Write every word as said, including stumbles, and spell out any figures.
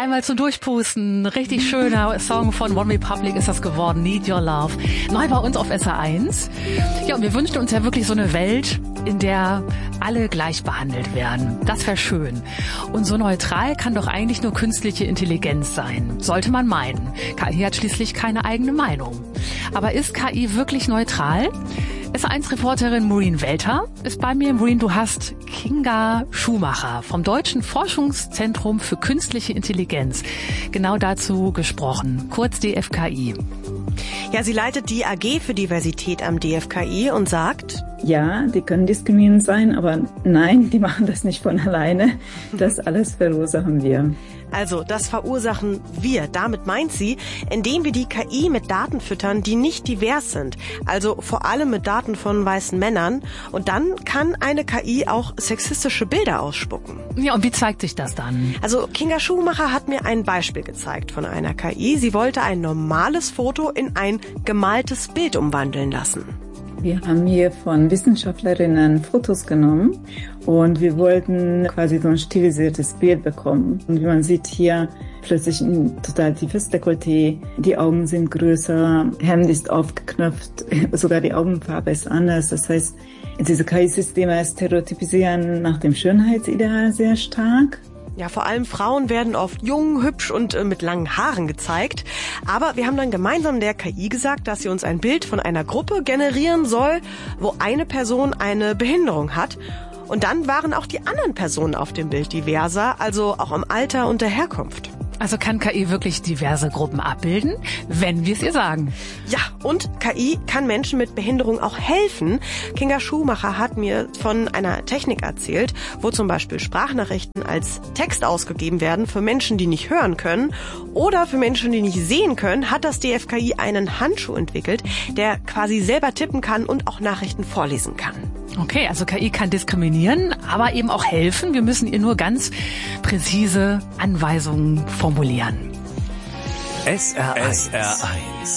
einmal zum Durchpusten. Richtig schöner Song von One Republic ist das geworden. Need Your Love. Neu bei uns auf S R eins. Ja, und wir wünschen uns ja wirklich so eine Welt, in der alle gleich behandelt werden. Das wäre schön. Und so neutral kann doch eigentlich nur künstliche Intelligenz sein. Sollte man meinen. K I hat schließlich keine eigene Meinung. Aber ist K I wirklich neutral? S eins Reporterin Maureen Welter ist bei mir. Maureen, du hast Kinga Schumacher vom Deutschen Forschungszentrum für Künstliche Intelligenz genau dazu gesprochen, kurz D F K I. Ja, sie leitet die A G für Diversität am D F K I und sagt: Ja, die können diskriminierend sein, aber nein, die machen das nicht von alleine. Das alles verursachen wir. Also, das verursachen wir. Damit meint sie, indem wir die K I mit Daten füttern, die nicht divers sind. Also vor allem mit Daten von weißen Männern. Und dann kann eine K I auch sexistische Bilder ausspucken. Ja, und wie zeigt sich das dann? Also, Kinga Schumacher hat mir ein Beispiel gezeigt von einer K I. Sie wollte ein normales Foto in ein gemaltes Bild umwandeln lassen. Wir haben hier von Wissenschaftlerinnen Fotos genommen und wir wollten quasi so ein stilisiertes Bild bekommen. Und wie man sieht hier, plötzlich ein total tiefes Dekolleté, die Augen sind größer, Hemd ist aufgeknöpft, sogar die Augenfarbe ist anders. Das heißt, diese K I-Systeme stereotypisieren nach dem Schönheitsideal sehr stark. Ja, vor allem Frauen werden oft jung, hübsch und äh, mit langen Haaren gezeigt. Aber wir haben dann gemeinsam der K I gesagt, dass sie uns ein Bild von einer Gruppe generieren soll, wo eine Person eine Behinderung hat. Und dann waren auch die anderen Personen auf dem Bild diverser, also auch im Alter und der Herkunft. Also kann K I wirklich diverse Gruppen abbilden, wenn wir es ihr sagen? Ja, und K I kann Menschen mit Behinderung auch helfen. Kinga Schumacher hat mir von einer Technik erzählt, wo zum Beispiel Sprachnachrichten als Text ausgegeben werden für Menschen, die nicht hören können. Oder für Menschen, die nicht sehen können, hat das D F K I einen Handschuh entwickelt, der quasi selber tippen kann und auch Nachrichten vorlesen kann. Okay, also K I kann diskriminieren, aber eben auch helfen. Wir müssen ihr nur ganz präzise Anweisungen formulieren. S R eins